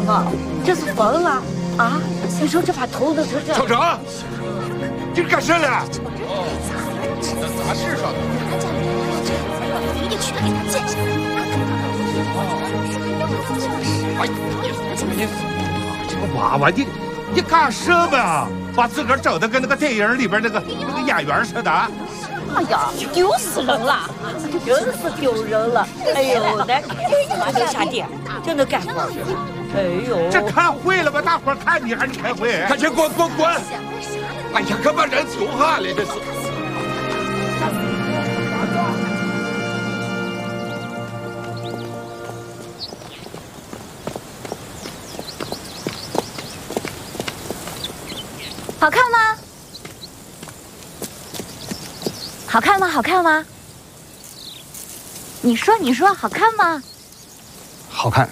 啊，这是疯了啊！你说这把头都成这样。 厂长，你干啥了？ 那杂志上的。 非得去给他见识。 哎，这个娃娃，你干什么？把自个儿整的跟那个电影里边那个演员似的。 哎呀，丢死人了！真是丢人了！哎呦，来，马上下店，就能干活。哎呦， 这开会了吧？大伙儿看你还是开会？ 赶紧滚！哎呀，可把人丢下了，这是。 好看吗？好看吗？好看吗？你说好看吗？ 好看，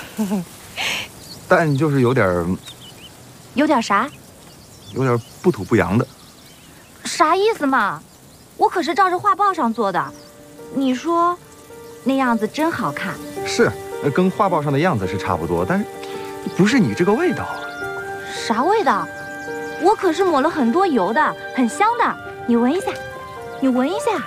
但就是有点啥？ 有点不土不洋的。 啥意思嘛？我可是照着画报上做的。你说那样子真好看。 是，跟画报上的样子是差不多，但是不是你这个味道。 啥味道？我可是抹了很多油的，很香的。你闻一下，你闻一下，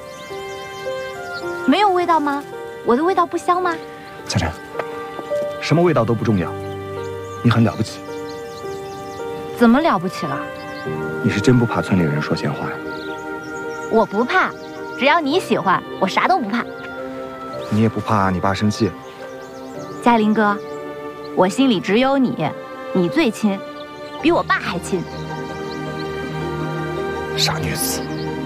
没有味道吗？我的味道不香吗？ 夏晨，什么味道都不重要，你很了不起。 怎么了不起了？ 你是真不怕村里人说闲话呀？ 我不怕，只要你喜欢，我啥都不怕。 你也不怕你爸生气？ 嘉林哥，我心里只有你，你最亲，比我爸还亲。 傻女子。